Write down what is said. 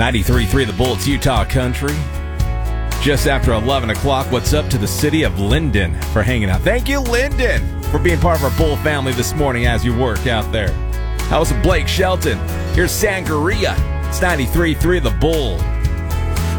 93.3 The Bull, it's Utah Country. Just after 11 o'clock, what's up to the city of Linden for hanging out. Thank you, Linden, for being part of our Bull family this morning as you work out there. How's Blake Shelton? Here's Sangria. It's 93.3 The Bull.